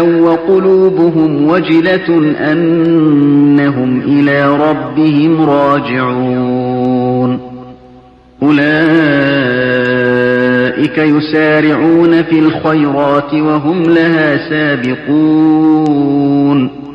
وقلوبهم وجلة أنهم إلى ربهم راجعون أولئك يسارعون في الخيرات وهم لها سابقون